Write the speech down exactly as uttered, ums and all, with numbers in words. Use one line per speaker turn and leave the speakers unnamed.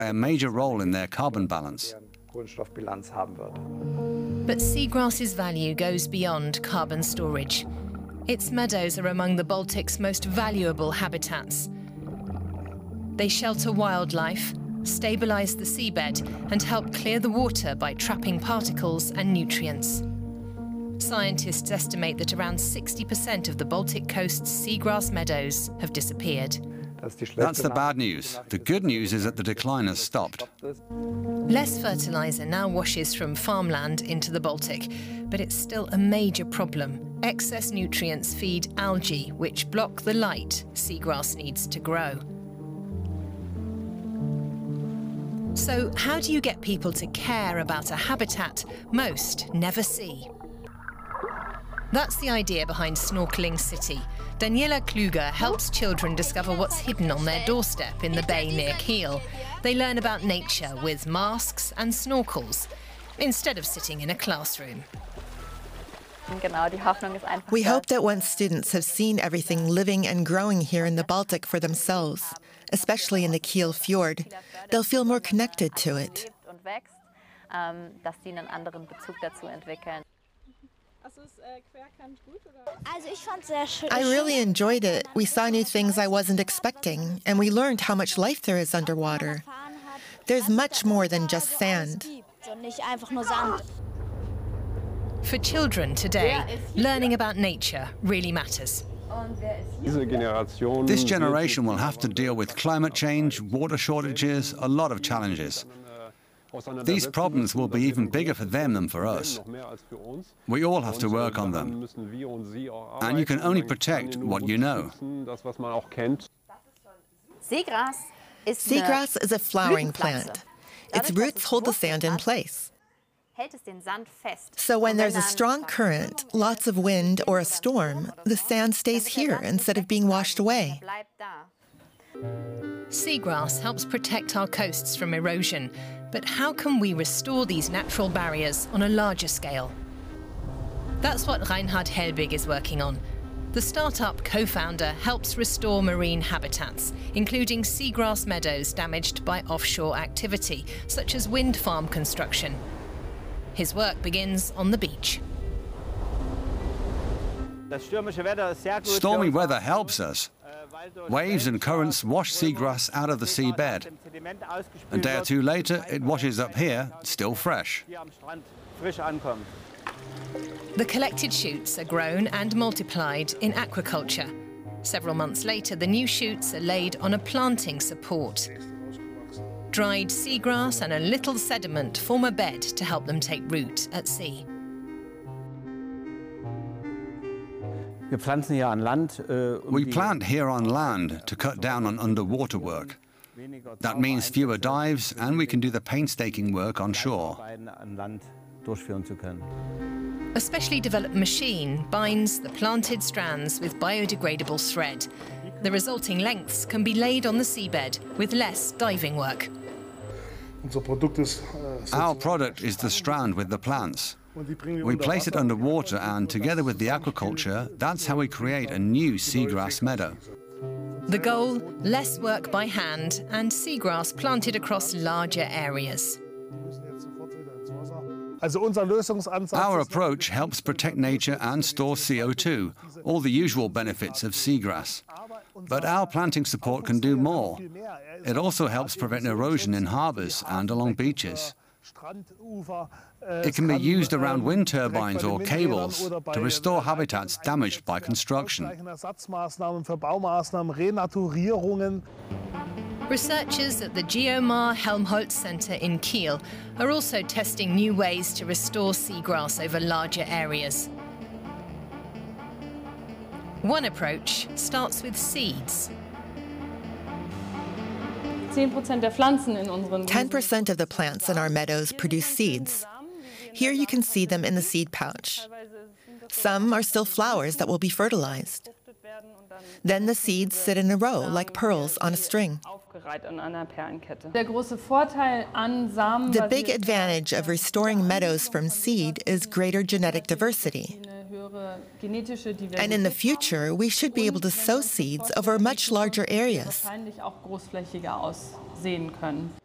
a major role in their carbon balance.
But
seagrass's value goes beyond carbon storage. Its meadows are among the Baltic's most valuable habitats. They shelter wildlife, stabilize the seabed, and help clear the water by trapping particles and nutrients. Scientists estimate that around sixty percent of the Baltic coast's seagrass meadows have disappeared.
That's the bad news. The good news is that the decline has stopped.
Less fertilizer now washes from farmland into the Baltic, but it's still a major problem. Excess nutrients feed algae, which block the light seagrass needs to grow. So how do you get people to care about a habitat most never see? That's the idea behind Snorkeling City. Daniela Kluger helps children discover what's hidden on their doorstep in the bay near Kiel. They learn about nature with masks and snorkels, instead of sitting in a classroom.
We hope that once students have seen everything living and growing here in the Baltic for themselves, especially in the Kiel Fjord, they'll feel more connected to it. I really enjoyed it. We saw new things I wasn't expecting, and we learned how much life there is underwater. There's much more than just sand.
For children today, learning about nature really matters.
This generation will have to deal with climate change, water shortages, a lot of challenges. These problems will be even bigger for them than for us. We all have to work on them. And you can only protect what you know.
Seagrass is a flowering plant. Its roots hold the sand in place. So when there's a strong current, lots of wind, or a storm, the sand stays here instead of being washed away.
Seagrass helps protect our coasts from erosion, but how can we restore these natural barriers on a larger scale? That's what Reinhard Helbig is working on. The startup co-founder helps restore marine habitats, including seagrass meadows damaged by offshore activity, such as wind farm construction. His work begins on the beach.
Stormy weather helps us. Waves and currents wash seagrass out of the seabed. A day or two later, it washes up here, still fresh.
The collected shoots are grown and multiplied in aquaculture. Several months later, the new shoots are laid on a planting support. Dried seagrass and a little sediment form a bed to help them take root at sea.
We plant here on land to cut down on underwater work. That means fewer dives, and we can do the painstaking work on shore.
A specially developed machine binds the planted strands with biodegradable thread. The resulting lengths can be laid on the seabed with less diving work.
Our product is the strand with the plants. We place it underwater, and together with the aquaculture, that's how we create a new seagrass meadow.
The goal, less work by hand and seagrass planted across larger areas.
Our approach helps protect nature and store C O two, all the usual benefits of seagrass. But our planting support can do more. It also helps prevent erosion in harbours and along beaches. It can be used around wind turbines or cables to restore habitats damaged by construction.
Researchers at the Geomar Helmholtz Center in Kiel are also testing new ways to restore seagrass over larger areas. One approach starts with seeds.
ten percent of the plants in our meadows produce seeds. Here you can see them in the seed pouch. Some are still flowers that will be fertilized. Then the seeds sit in a row like pearls on a string. The big advantage of restoring meadows from seed is greater genetic diversity. And in the future, we should be able to sow seeds over much larger areas.